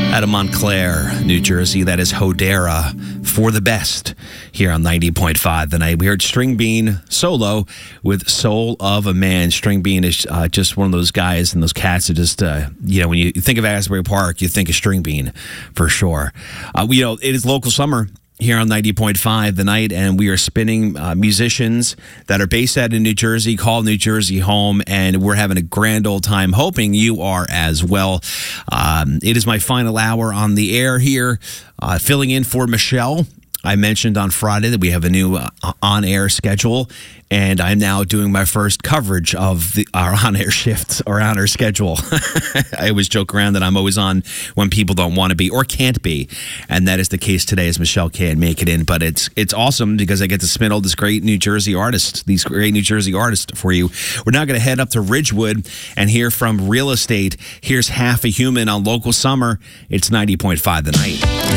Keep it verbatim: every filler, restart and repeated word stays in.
Out of Montclair, New Jersey, that is Hodera for the best here on ninety point five The Night. We heard String Bean solo with Soul of a Man. String Bean is uh, just one of those guys and those cats that just, uh, you know, when you think of Asbury Park, you think of String Bean for sure. Uh, you know, it is local summer here on ninety point five The Night, and we are spinning uh, musicians that are based out in New Jersey, call New Jersey home, and we're having a grand old time, hoping you are as well. Um, it is my final hour on the air here, uh, filling in for Michelle. I mentioned on Friday that we have a new uh, on-air schedule, and I'm now doing my first coverage of the, our on-air shift or on-air schedule. I always joke around that I'm always on when people don't want to be or can't be, and that is the case today as Michelle can't make it in. But it's it's awesome because I get to spin all this great New Jersey artists, these great New Jersey artists for you. We're now going to head up to Ridgewood and hear from Real Estate. Here's Half a Human on Local Summer. It's ninety point five The Night.